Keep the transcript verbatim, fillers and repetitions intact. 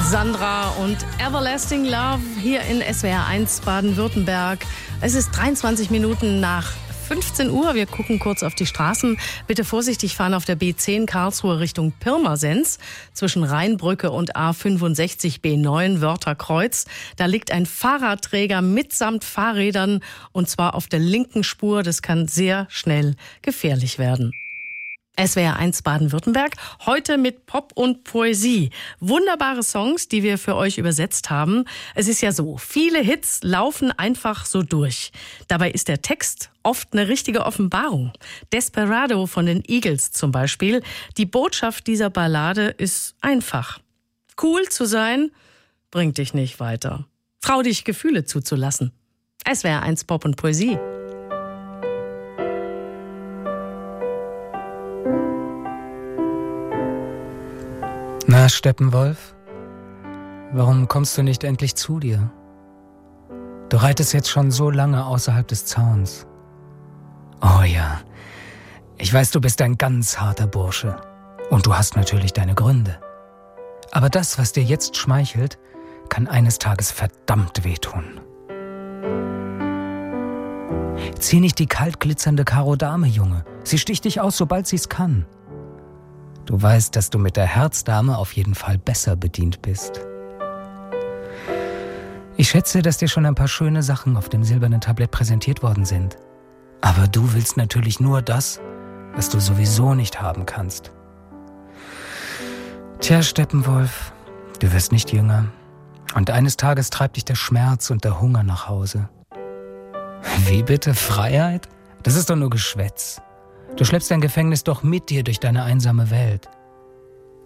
Sandra und Everlasting Love hier in S W R eins Baden-Württemberg. Es ist dreiundzwanzig Minuten nach fünfzehn Uhr. Wir gucken kurz auf die Straßen. Bitte vorsichtig fahren auf der B zehn Karlsruhe Richtung Pirmasens zwischen Rheinbrücke und A fünfundsechzig B neun Wörtherkreuz. Da liegt ein Fahrradträger mitsamt Fahrrädern und zwar auf der linken Spur. Das kann sehr schnell gefährlich werden. S W R eins Baden-Württemberg, heute mit Pop und Poesie. Wunderbare Songs, die wir für euch übersetzt haben. Es ist ja so, viele Hits laufen einfach so durch. Dabei ist der Text oft eine richtige Offenbarung. Desperado von den Eagles zum Beispiel. Die Botschaft dieser Ballade ist einfach. Cool zu sein, bringt dich nicht weiter. Trau dich, Gefühle zuzulassen. S W R eins Pop und Poesie. Na, Steppenwolf, warum kommst du nicht endlich zu dir? Du reitest jetzt schon so lange außerhalb des Zauns. Oh ja, ich weiß, du bist ein ganz harter Bursche. Und du hast natürlich deine Gründe. Aber das, was dir jetzt schmeichelt, kann eines Tages verdammt wehtun. Zieh nicht die kalt glitzernde Karo-Dame, Junge. Sie sticht dich aus, sobald sie's kann. Du weißt, dass du mit der Herzdame auf jeden Fall besser bedient bist. Ich schätze, dass dir schon ein paar schöne Sachen auf dem silbernen Tablett präsentiert worden sind. Aber du willst natürlich nur das, was du sowieso nicht haben kannst. Tja, Steppenwolf, du wirst nicht jünger. Und eines Tages treibt dich der Schmerz und der Hunger nach Hause. Wie bitte, Freiheit? Das ist doch nur Geschwätz. Du schleppst dein Gefängnis doch mit dir durch deine einsame Welt.